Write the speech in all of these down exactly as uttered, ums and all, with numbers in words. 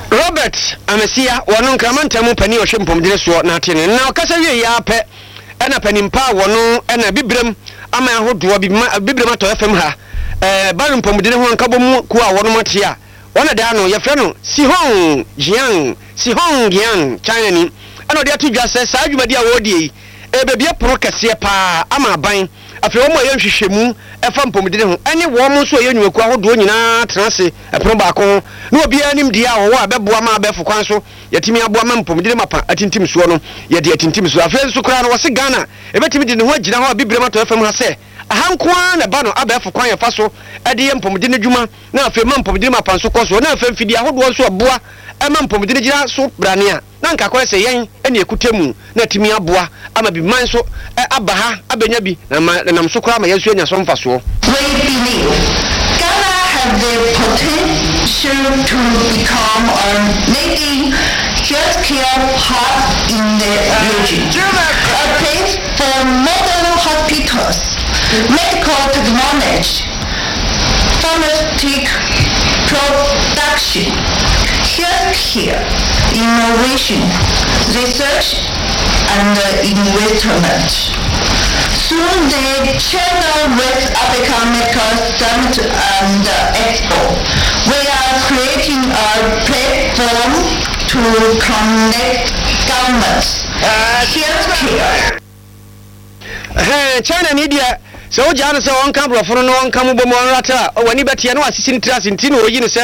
Robert Amesia wono nkramantamu pani ohwe mpomdire so na atene na kasa wie ya pe ena panimpa wono ena bibrem ama ahodo bibrem ato F M ha eh balo mpomdire ho nkabom ku a wono mate a wona da no ye fre no Sihong Jiang Sihong Jiang China ni ena de atudwa se sa adwumadi a wodi e bebie pro kase pa ama ban afi wo mo ye nhwehwemu efa mpomdire ho ene wo mo so ye nwaku ahodo nyina transe epro ba ko na obi anim dia wo abeboa ma abefo kwan so yetimi aboa ma mpomdire mapa atintim so no ye de atintim so afi so kra no wo se Ghana ebetimi de ne ho agina ho bibrem ato F M ha se ahankwa na ba no abefo kwan ye fa so ede ye mpomdire dwuma na afi ma mpomdire mapa so ko so na afi mfidi ahodo so aboa ema mpomdire gira so brane a na nka kwa se yen ene ekutemu na timi aboa ama bi man so abaha abenya bi na nam so kra ma yesu anya so mfa so. We believe Ghana have the potential to become a leading healthcare hub in the region, a place for modern hospitals, medical technology, pharmaceutical production, healthcare innovation, research, and uh, investment. Soon the China West Africa Medical Summit and uh, Expo. We are creating a platform to connect governments, uh, healthcare. Hey, China Nidia. So Jana so on camera for no one come bomo rata when you bet no assistant trust in Tino you say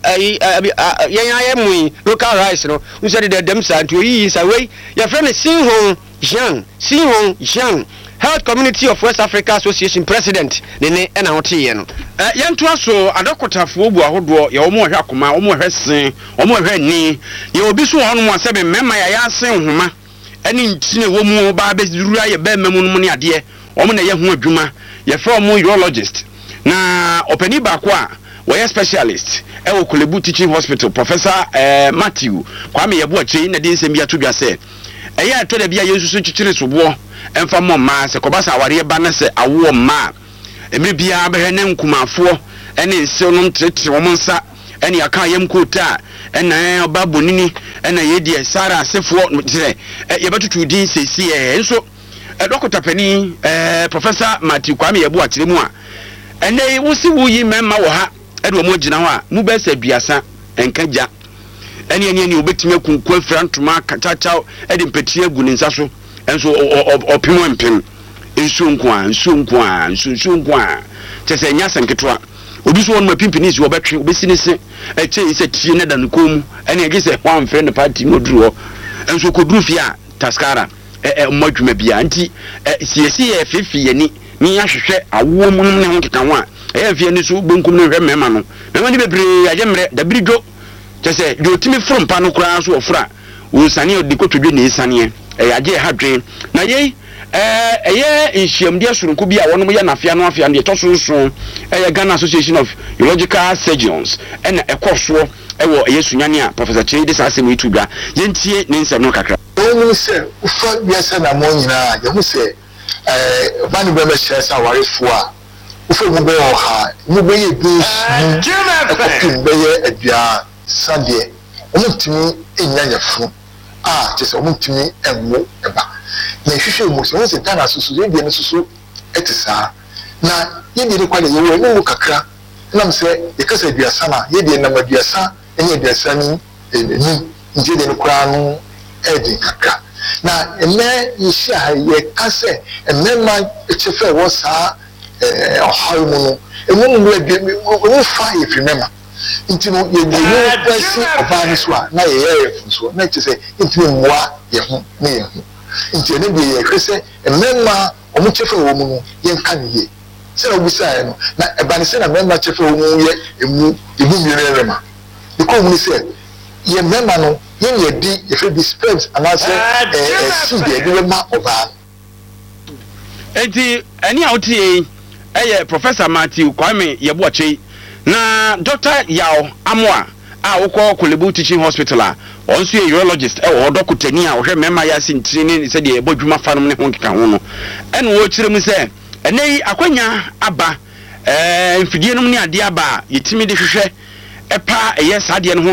we local rice no we said the them side to is away your friend is Sihong Jiang Sihong Jiang Health Community of West Africa Association President Nene and Auntie no eh yanto so adokotafo obu ahodo ye omo hwe akoma omo hwe sen omo hwe ni ye obi so hono mo sebe mema ya ya sen homa eni ntine wo mu ba be zurua ye ba memu no ne ade omo na ye ho adwuma ye fra omo urologist na opani ba ko a we specialist e wo Kolebu Teaching Hospital Professor eh Matthew Kwame Yebo Achi na de nsem bia to dwa se e ya to da bia yesusu chichire sobo emfa mo ma se kobasa aware ba na se awo ma emre bia behwe ne nkumafo ene nse no mtrete wo nsa ene aka yam kota ene oba bonini ene yedie Sara asefo dire ye batutu din sesi e nso Dokota Penny eh Professor Matthew Kwame Yebo Achi mu a ene wusi wuyi memma wo ha ede omo gina ho a mu be sa duasa enkaja ene ene ene obetime kunku afrantuma kachacha ede mpeti agu ne nsa so enso opimo mpem enso nko a enso nko a enso nko a chese nya sanketwa obi so won ma pimpinisi wo betwe obesi ne se eche ise tie ne da nkom ene ege se one friend party no duro enso koduru fi a taskara eh modwuma bia nti siesi e fefi yani ni ahwehwe awo mu ne ho keka ho a eh fie ni so bonkum no hwe mema no mema ni bebre ajemre da birijo chese de otimi frompa no kura so ofra wo sane odi kotodwe ne sane eh aje hadwen na ye eh eye nhyiamde asurunku bia wono ye nafia no afia ne tosunso eh Ghana Association of Urological Surgeons ena ekoso ewo yesunyane a Professor Chidi Sasemu itubia yentie ne nsem no kakra onu se ufa biasa na mo nyina ye hu se eh bani be be shesa warefo a ufa mu be oha mu be ye bi e be ye adua sade omutimi enyanya fu ah tese omutimi enwo eba na hwehwe mu se se Ghana susu ye bi ne susu etisa na ye bi ne kwale ye wo mu kakra na mse ye kasa aduasa na ye bi na maduasa enye aduasa ni ni nje de ne kwa no edi kakra na eme yisha ye kase emema echefe wo sa eh oharu mu no emu mu edi mu fa ye firmema ntino ye ye kwasi obani so na ye ye funso na chese ntino mwa ye ho na ye ho ntino ne bi ye kwese emema omu chefe wo mu no ye nka ne ye se na obusa no na ebani se na emema chefe wo mu ye emu ebu mirerema because mu se ye emema no ye di if it be sperms and I say eh see the ma oba enti ani awtie eh Professor Matthew Kwame Yebo Achi na Doctor Yao Amoa a wokọ Kolebu Teaching Hospital a onso ye urologist e wo dokotani a wo hwe mema ya sintiri ne se de bodwuma fanom ne ho nkeka ho no ene wo kire mu se ene akwanya aba eh mfidie no ne ade aba yetimi de hwehwe epa eye sade ne